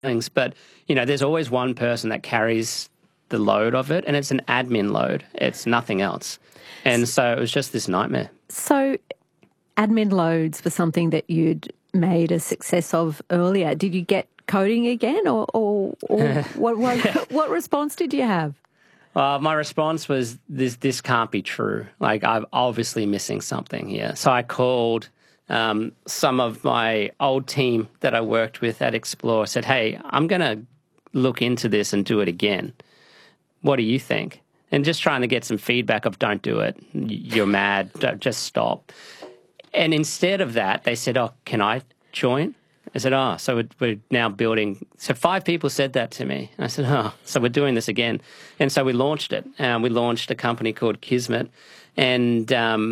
things. But, there's always one person that carries the load of it, and it's an admin load. It's nothing else. And so it was just this nightmare. So admin loads were something that you'd made a success of earlier. Did you get coding again, or what response did you have? My response was, this can't be true. Like, I'm obviously missing something here. So I called some of my old team that I worked with at Xplore, said, hey, I'm going to look into this and do it again. What do you think? And just trying to get some feedback of, don't do it. You're mad. Just stop. And instead of that, they said, oh, can I join? I said, oh, so we're now building. So 5 people said that to me. And I said, oh, so we're doing this again. And so we launched it. We launched a company called Kismet. And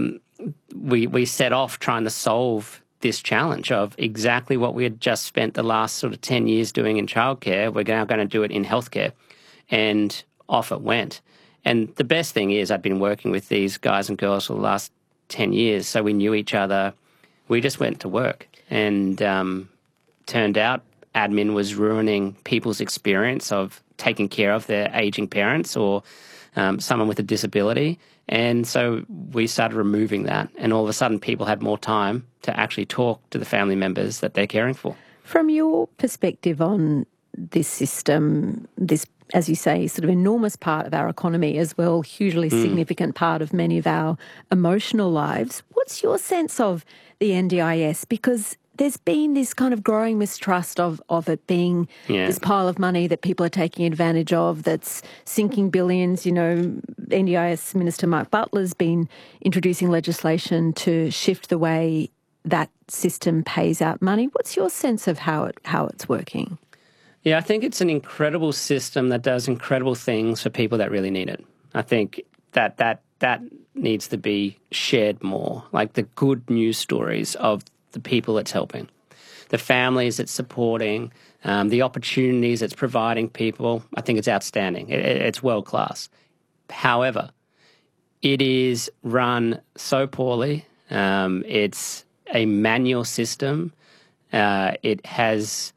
we set off trying to solve this challenge of exactly what we had just spent the last sort of 10 years doing in childcare. We're now going to do it in healthcare. And off it went. And the best thing is I'd been working with these guys and girls for the last 10 years, so we knew each other. We just went to work. And turned out admin was ruining people's experience of taking care of their aging parents or someone with a disability. And so we started removing that. And all of a sudden, people had more time to actually talk to the family members that they're caring for. From your perspective on this system, this, as you say, sort of enormous part of our economy as well, hugely significant part of many of our emotional lives, what's your sense of the NDIS? Because there's been this kind of growing mistrust of it being this pile of money that people are taking advantage of, that's sinking billions. NDIS Minister Mark Butler's been introducing legislation to shift the way that system pays out money. What's your sense of how it's working? Yeah, I think it's an incredible system that does incredible things for people that really need it. I think that needs to be shared more, like the good news stories of the people it's helping, the families it's supporting, the opportunities it's providing people. I think it's outstanding. It's world-class. However, it is run so poorly. It's a manual system. It has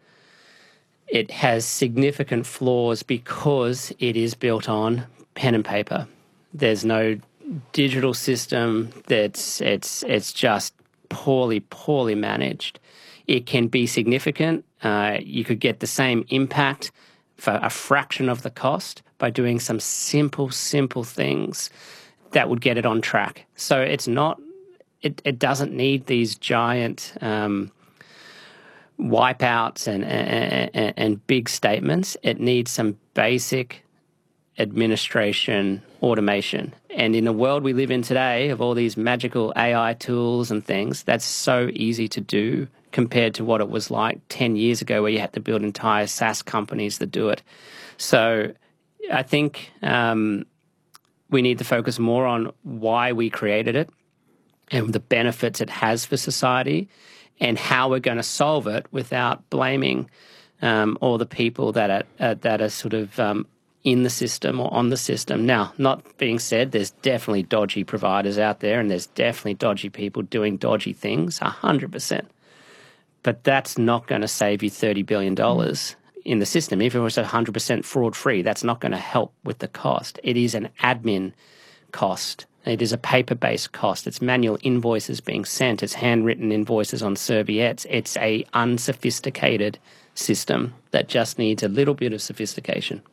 significant flaws because it is built on pen and paper. There's no digital system. It's just poorly managed. It can be significant. You could get the same impact for a fraction of the cost by doing some simple things that would get it on track. So it's not. It doesn't need these giant wipeouts and big statements. It needs some basic administration automation. And in the world we live in today of all these magical AI tools and things, that's so easy to do compared to what it was like 10 years ago where you had to build entire SaaS companies that do it. So I think we need to focus more on why we created it and the benefits it has for society and how we're going to solve it without blaming all the people that are sort of in the system or on the system. Now, not being said, there's definitely dodgy providers out there and there's definitely dodgy people doing dodgy things, 100%. But that's not going to save you $30 billion in the system. If it was 100% fraud-free, that's not going to help with the cost. It is an admin cost. It is a paper-based cost. It's manual invoices being sent. It's handwritten invoices on serviettes. It's a unsophisticated system that just needs a little bit of sophistication.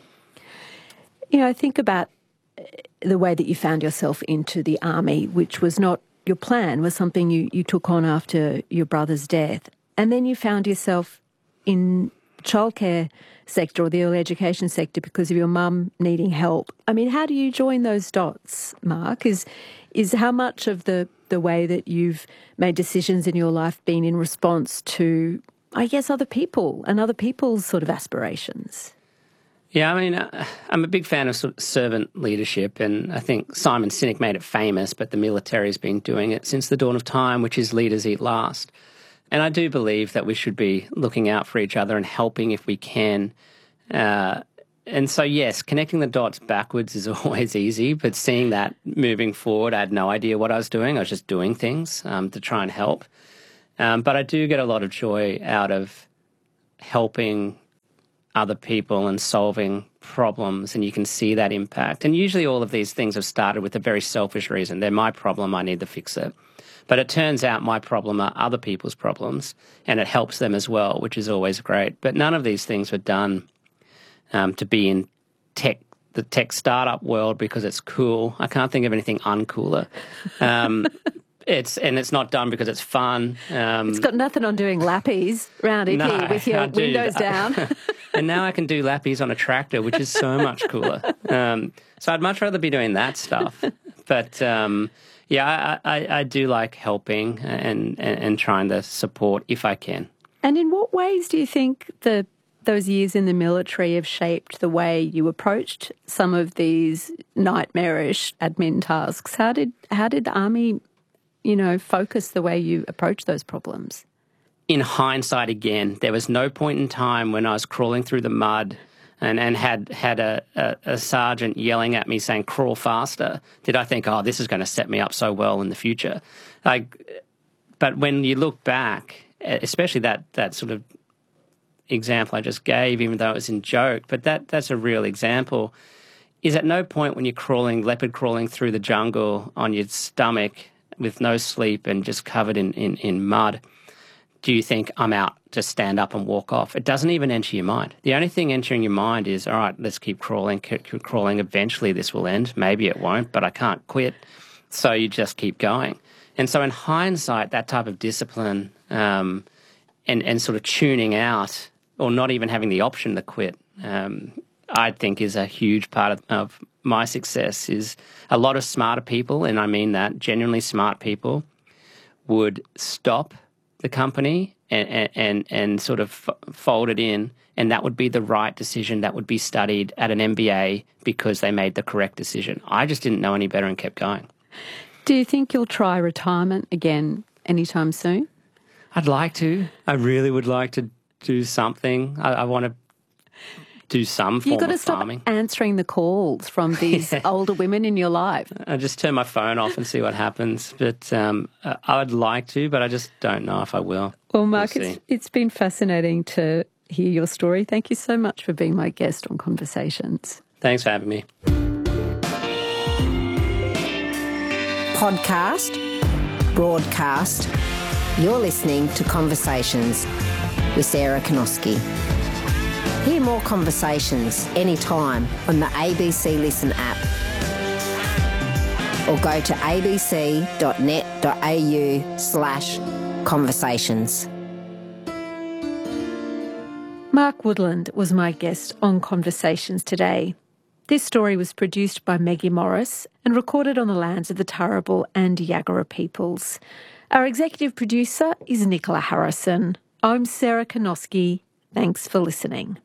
I think about the way that you found yourself into the army, which was not your plan, was something you took on after your brother's death. And then you found yourself in childcare sector or the early education sector because of your mum needing help. I mean, how do you join those dots, Mark? Is how much of the way that you've made decisions in your life been in response to, I guess, other people and other people's sort of aspirations? Yeah, I mean, I'm a big fan of sort of servant leadership, and I think Simon Sinek made it famous, but the military's been doing it since the dawn of time, which is leaders eat last. And I do believe that we should be looking out for each other and helping if we can. And so, yes, connecting the dots backwards is always easy, but seeing that moving forward, I had no idea what I was doing. I was just doing things to try and help. But I do get a lot of joy out of helping other people and solving problems, and you can see that impact. And usually all of these things have started with a very selfish reason. They're my problem, I need to fix it. But it turns out my problem are other people's problems, and it helps them as well, which is always great. But none of these things were done to be in the tech startup world because it's cool. I can't think of anything uncooler. It's not done because it's fun. It's got nothing on doing lappies round EP with your windows down. And now I can do lappies on a tractor, which is so much cooler. So I'd much rather be doing that stuff. But I do like helping and trying to support if I can. And in what ways do you think those years in the military have shaped the way you approached some of these nightmarish admin tasks? How did the Army, focus the way you approach those problems? In hindsight, again, there was no point in time when I was crawling through the mud and had a sergeant yelling at me saying, crawl faster, did I think, this is going to set me up so well in the future. But when you look back, especially that sort of example I just gave, even though it was in joke, but that's a real example, is at no point when you're leopard crawling through the jungle on your stomach with no sleep and just covered in mud, do you think, I'm out, just stand up and walk off? It doesn't even enter your mind. The only thing entering your mind is, all right, let's keep crawling, eventually this will end. Maybe it won't, but I can't quit. So you just keep going. And so in hindsight, that type of discipline and sort of tuning out or not even having the option to quit, I think is a huge part of my success. Is a lot of smarter people, and I mean that, genuinely smart people, would stop the company and sort of fold it in, and that would be the right decision. That would be studied at an MBA because they made the correct decision. I just didn't know any better and kept going. Do you think you'll try retirement again anytime soon? I'd like to. I really would like to do something. I want to do some form of farming. You've got to stop answering the calls from these older women in your life. I just turn my phone off and see what happens. But I would like to, but I just don't know if I will. Well, Mark, it's been fascinating to hear your story. Thank you so much for being my guest on Conversations. Thanks for having me. Podcast, broadcast. You're listening to Conversations with Sarah Kanoski. Hear more conversations anytime on the ABC Listen app or go to abc.net.au/conversations. Mark Woodland was my guest on Conversations today. This story was produced by Maggie Morris and recorded on the lands of the Turrbal and Yagara peoples. Our executive producer is Nicola Harrison. I'm Sarah Kanoski. Thanks for listening.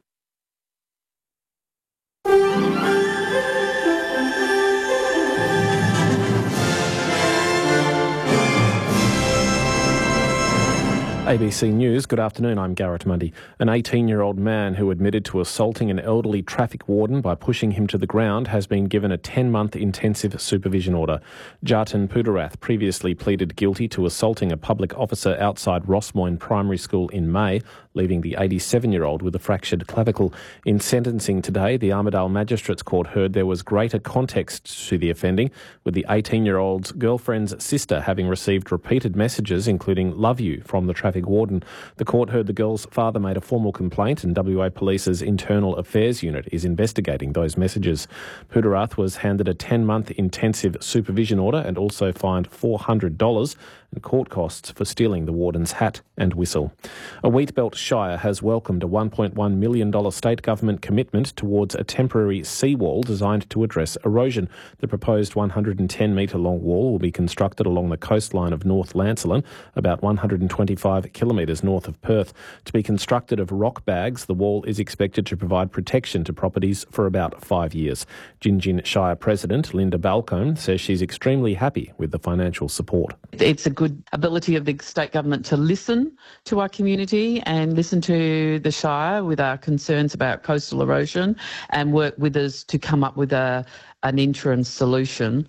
ABC News, good afternoon, I'm Garrett Mundy. An 18-year-old man who admitted to assaulting an elderly traffic warden by pushing him to the ground has been given a 10-month intensive supervision order. Jatin Pudarath previously pleaded guilty to assaulting a public officer outside Rossmoyne Primary School in May, leaving the 87-year-old with a fractured clavicle. In sentencing today, the Armidale Magistrates Court heard there was greater context to the offending, with the 18-year-old's girlfriend's sister having received repeated messages including "love you" from the traffic warden. The court heard the girl's father made a formal complaint and WA Police's Internal Affairs Unit is investigating those messages. Pudarath was handed a 10-month intensive supervision order and also fined $400 and court costs for stealing the warden's hat and whistle. A Wheatbelt Shire has welcomed a $1.1 million state government commitment towards a temporary seawall designed to address erosion. The proposed 110-metre-long wall will be constructed along the coastline of North Lancelin, about 125 kilometres north of Perth. To be constructed of rock bags, the wall is expected to provide protection to properties for about 5 years. Gingin Shire President Linda Balcombe says she's extremely happy with the financial support. It's a good ability of the state government to listen to our community and listen to the Shire with our concerns about coastal erosion and work with us to come up with an interim solution.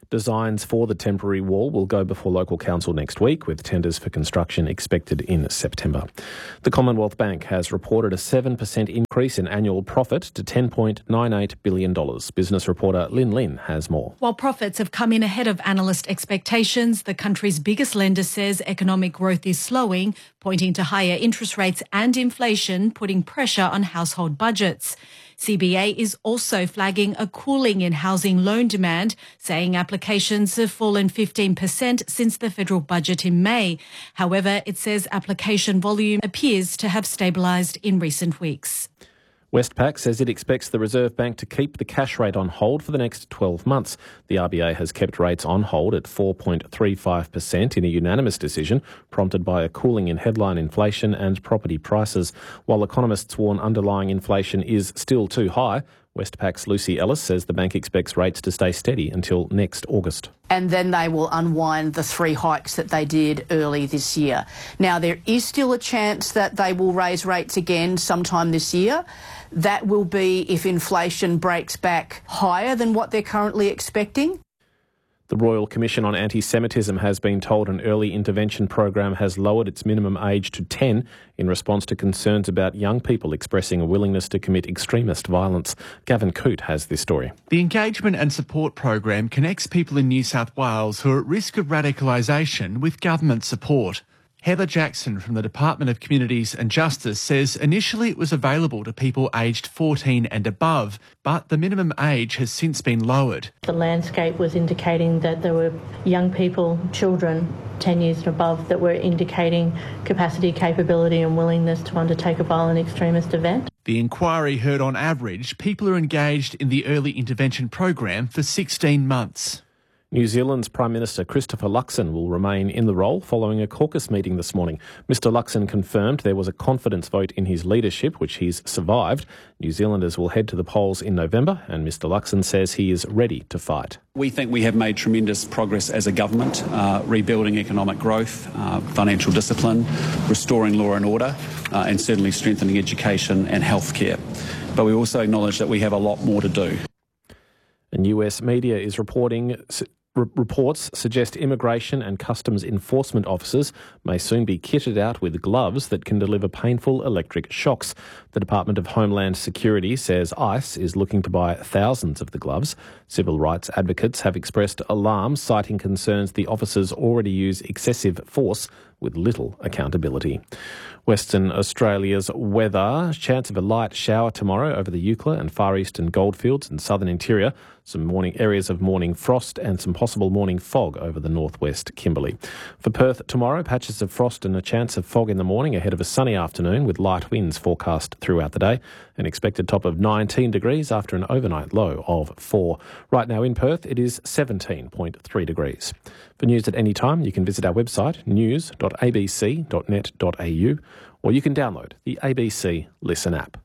Designs for the temporary wall will go before local council next week, with tenders for construction expected in September. The Commonwealth Bank has reported a 7% increase in annual profit to $10.98 billion. Business reporter Lynn Lin has more. While profits have come in ahead of analyst expectations, the country's biggest lender says economic growth is slowing, pointing to higher interest rates and inflation putting pressure on household budgets. CBA is also flagging a cooling in housing loan demand, saying applications have fallen 15% since the federal budget in May. However, it says application volume appears to have stabilised in recent weeks. Westpac says it expects the Reserve Bank to keep the cash rate on hold for the next 12 months. The RBA has kept rates on hold at 4.35% in a unanimous decision, prompted by a cooling in headline inflation and property prices. While economists warn underlying inflation is still too high, Westpac's Lucy Ellis says the bank expects rates to stay steady until next August. And then they will unwind the 3 hikes that they did early this year. Now, there is still a chance that they will raise rates again sometime this year. That will be if inflation breaks back higher than what they're currently expecting. The Royal Commission on Anti-Semitism has been told an early intervention program has lowered its minimum age to 10 in response to concerns about young people expressing a willingness to commit extremist violence. Gavin Coote has this story. The Engagement and Support Program connects people in New South Wales who are at risk of radicalisation with government support. Heather Jackson from the Department of Communities and Justice says initially it was available to people aged 14 and above, but the minimum age has since been lowered. The landscape was indicating that there were young people, children, 10 years and above, that were indicating capacity, capability and willingness to undertake a violent extremist event. The inquiry heard on average people are engaged in the early intervention program for 16 months. New Zealand's Prime Minister Christopher Luxon will remain in the role following a caucus meeting this morning. Mr Luxon confirmed there was a confidence vote in his leadership, which he's survived. New Zealanders will head to the polls in November, and Mr Luxon says he is ready to fight. We think we have made tremendous progress as a government, rebuilding economic growth, financial discipline, restoring law and order, and certainly strengthening education and healthcare. But we also acknowledge that we have a lot more to do. And US media is reports suggest immigration and customs enforcement officers may soon be kitted out with gloves that can deliver painful electric shocks. The Department of Homeland Security says ICE is looking to buy thousands of the gloves. Civil rights advocates have expressed alarm, citing concerns the officers already use excessive force with little accountability. Western Australia's weather. Chance of a light shower tomorrow over the Eucla and Far Eastern Goldfields and Southern Interior. Some morning areas of morning frost and some possible morning fog over the northwest Kimberley. For Perth tomorrow, patches of frost and a chance of fog in the morning ahead of a sunny afternoon with light winds forecast throughout the day. An expected top of 19 degrees after an overnight low of 4. Right now in Perth, it is 17.3 degrees. For news at any time, you can visit our website, news.abc.net.au, or you can download the ABC Listen app.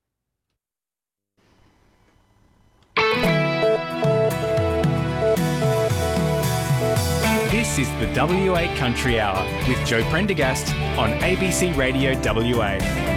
This is the WA Country Hour with Joe Prendergast on ABC Radio WA.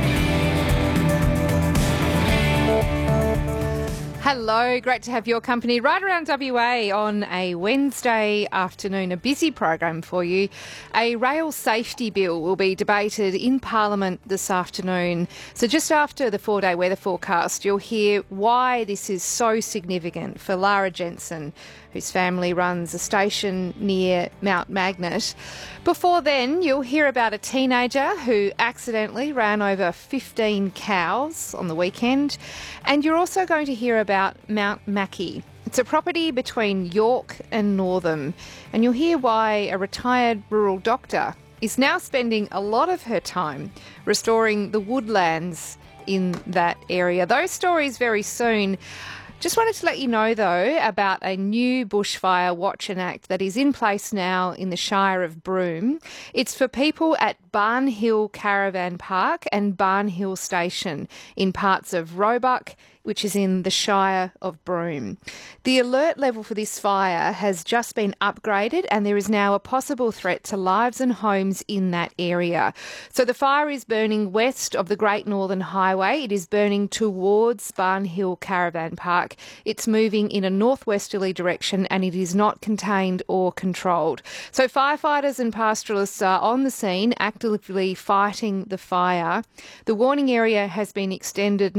Hello, great to have your company right around WA on a Wednesday afternoon, a busy program for you. A rail safety bill will be debated in Parliament this afternoon. So just after the 4-day weather forecast, you'll hear why this is so significant for Lara Jensen, whose family runs a station near Mount Magnet. Before then, you'll hear about a teenager who accidentally ran over 15 cows on the weekend. And you're also going to hear about Mount Mackie. It's a property between York and Northam. And you'll hear why a retired rural doctor is now spending a lot of her time restoring the woodlands in that area. Those stories very soon. Just wanted to let you know, though, about a new bushfire watch and act that is in place now in the Shire of Broome. It's for people at Barn Hill Caravan Park and Barn Hill Station in parts of Roebuck, which is in the Shire of Broome. The alert level for this fire has just been upgraded, and there is now a possible threat to lives and homes in that area. So the fire is burning west of the Great Northern Highway. It is burning towards Barn Hill Caravan Park. It's moving in a northwesterly direction, and it is not contained or controlled. So firefighters and pastoralists are on the scene, actively fighting the fire. The warning area has been extended